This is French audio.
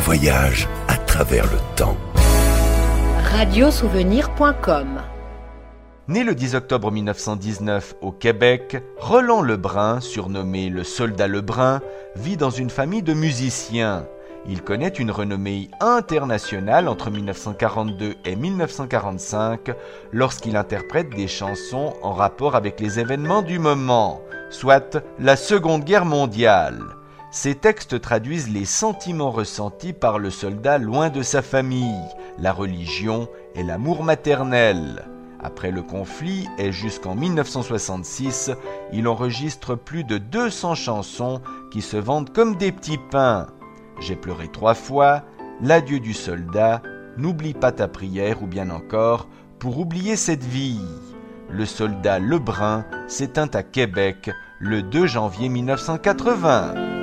voyage à travers le temps. Radiosouvenir.com. Né le 10 octobre 1919 au Québec, Roland Lebrun, surnommé le Soldat Lebrun, vit dans une famille de musiciens. Il connaît une renommée internationale entre 1942 et 1945 lorsqu'il interprète des chansons en rapport avec les événements du moment, soit la Seconde Guerre mondiale. Ces textes traduisent les sentiments ressentis par le soldat loin de sa famille, la religion et l'amour maternel. Après le conflit et jusqu'en 1966, il enregistre plus de 200 chansons qui se vendent comme des petits pains. J'ai pleuré 3 fois, L'adieu du soldat, N'oublie pas ta prière ou bien encore Pour oublier cette vie. Le soldat Lebrun s'éteint à Québec le 2 janvier 1980.